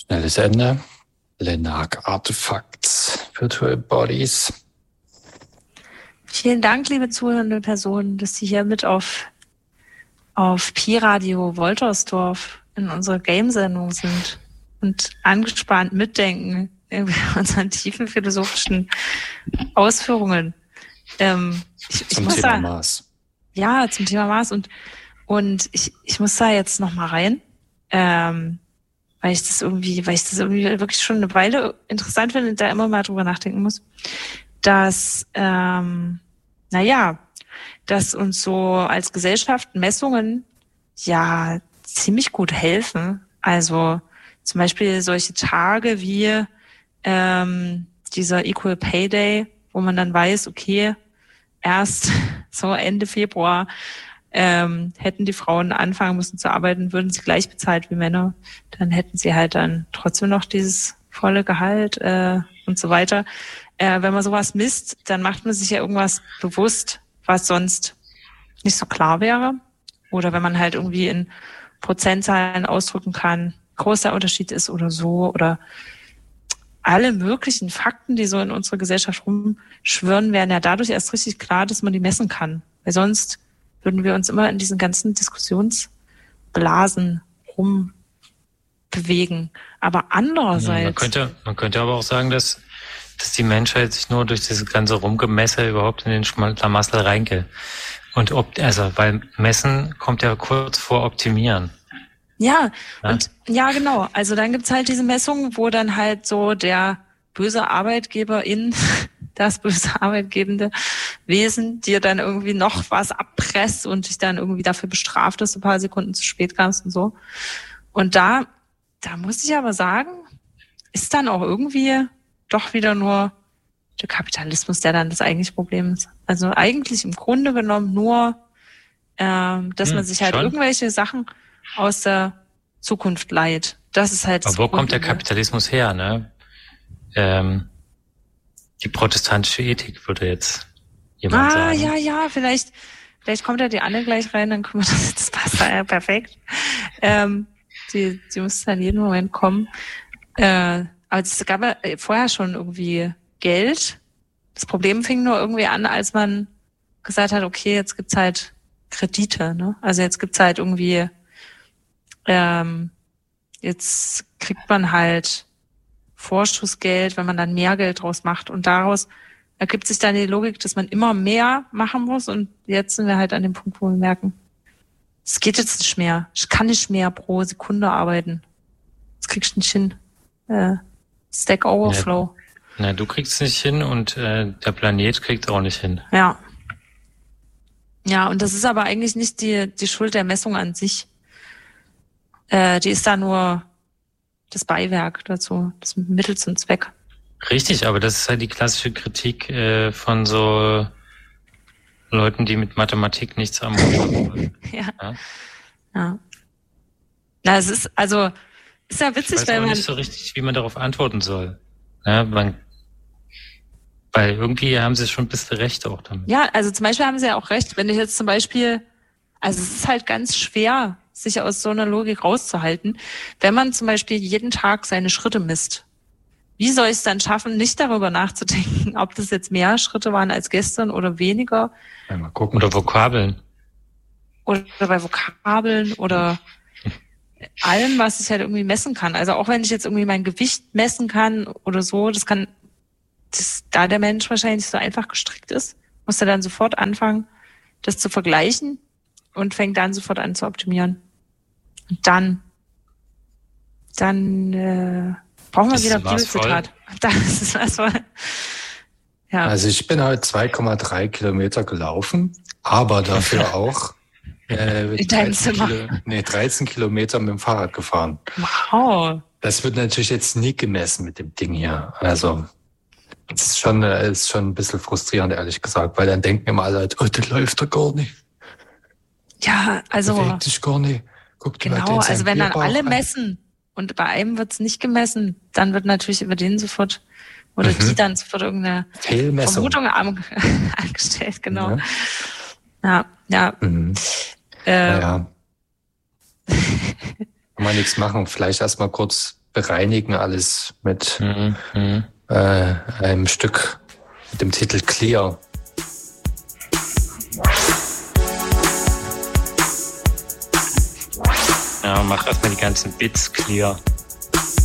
Schnelles Ende. Lenark Artifacts, Virtual Bodies. Vielen Dank, liebe zuhörende Personen, dass Sie hier mit auf Pi-Radio Woltersdorf in unserer Game-Sendung sind und angespannt mitdenken in unseren tiefen philosophischen Ausführungen. Zum Thema Mars. Ja, zum Thema Mars. Und ich muss da jetzt noch mal rein, weil ich das irgendwie wirklich schon eine Weile interessant finde und da immer mal drüber nachdenken muss, dass, dass uns so als Gesellschaft Messungen ja ziemlich gut helfen. Also zum Beispiel solche Tage wie dieser Equal Pay Day, wo man dann weiß, okay, erst so Ende Februar hätten die Frauen anfangen müssen zu arbeiten, würden sie gleich bezahlt wie Männer, dann hätten sie halt dann trotzdem noch dieses volle Gehalt und so weiter. Wenn man sowas misst, dann macht man sich ja irgendwas bewusst, was sonst nicht so klar wäre. Oder wenn man halt irgendwie in Prozentzahlen ausdrücken kann, wie groß der Unterschied ist oder so. Oder alle möglichen Fakten, die so in unserer Gesellschaft rumschwirren, werden ja dadurch erst richtig klar, dass man die messen kann. Weil sonst würden wir uns immer in diesen ganzen Diskussionsblasen rumbewegen. Aber andererseits... Man könnte aber auch sagen, dass die Menschheit sich nur durch dieses ganze Rumgemesse überhaupt in den Schlamassel reingeht. Und weil Messen kommt ja kurz vor Optimieren. Ja, und ja, genau. Also dann gibt's halt diese Messungen, wo dann halt so der böse Arbeitgeber das böse arbeitgebende Wesen dir dann irgendwie noch was abpresst und dich dann irgendwie dafür bestraft, dass du ein paar Sekunden zu spät kamst und so. Und da muss ich aber sagen, ist dann auch irgendwie doch wieder nur der Kapitalismus, der dann das eigentliche Problem ist. Also eigentlich im Grunde genommen nur, dass man sich halt irgendwelche Sachen aus der Zukunft leiht. Das ist halt. Aber wo kommt der Kapitalismus her, ne? Die protestantische Ethik würde jetzt jemand sagen. Ja, vielleicht kommt ja die Anne gleich rein, dann können wir das passt da ja perfekt. Sie muss dann jeden Moment kommen. Aber es gab ja vorher schon irgendwie Geld. Das Problem fing nur irgendwie an, als man gesagt hat, okay, jetzt gibt's halt Kredite, ne? Also jetzt gibt's halt irgendwie, jetzt kriegt man halt Vorschussgeld, wenn man dann mehr Geld draus macht. Und daraus ergibt sich dann die Logik, dass man immer mehr machen muss. Und jetzt sind wir halt an dem Punkt, wo wir merken, es geht jetzt nicht mehr. Ich kann nicht mehr pro Sekunde arbeiten. Das kriegst du nicht hin. Stack Overflow. Na, du kriegst es nicht hin und der Planet kriegt auch nicht hin. Ja. Ja, und das ist aber eigentlich nicht die Schuld der Messung an sich. Die ist da nur das Beiwerk dazu, das Mittel zum Zweck. Richtig, aber das ist halt die klassische Kritik von so Leuten, die mit Mathematik nichts am Hut haben. Ja. Na, es ist ja witzig, ich weiß auch nicht so richtig, wie man darauf antworten soll. Ja, weil irgendwie haben sie schon ein bisschen recht auch damit. Ja, also zum Beispiel haben sie ja auch recht, wenn ich jetzt zum Beispiel, also es ist halt ganz schwer, sich aus so einer Logik rauszuhalten, wenn man zum Beispiel jeden Tag seine Schritte misst. Wie soll ich es dann schaffen, nicht darüber nachzudenken, ob das jetzt mehr Schritte waren als gestern oder weniger? Mal gucken. Oder Vokabeln. Oder bei Vokabeln oder allem, was ich halt irgendwie messen kann. Also auch wenn ich jetzt irgendwie mein Gewicht messen kann oder so, da der Mensch wahrscheinlich so einfach gestrickt ist, muss er dann sofort anfangen, das zu vergleichen und fängt dann sofort an zu optimieren. Und dann brauchen wir wieder Bibelzitat. Das ist was voll. Ja. Also ich bin halt 2,3 Kilometer gelaufen, aber dafür auch 13 Kilometer mit dem Fahrrad gefahren. Wow. Das wird natürlich jetzt nie gemessen mit dem Ding hier. Also das ist schon ein bisschen frustrierend, ehrlich gesagt, weil dann denken immer alle, oh, das läuft doch gar nicht. Ja, also bewegt sich gar nicht. Guck dir mal den also wenn dann Bierbauch alle an. messen und bei einem wird's nicht gemessen, dann wird natürlich über den sofort oder die dann sofort irgendeine Fehlmessung. Vermutung angestellt, genau. Ja. Naja. Kann man nichts machen. Vielleicht erstmal kurz bereinigen alles mit einem Stück mit dem Titel Clear. Ja, mach erstmal die ganzen Bits clear.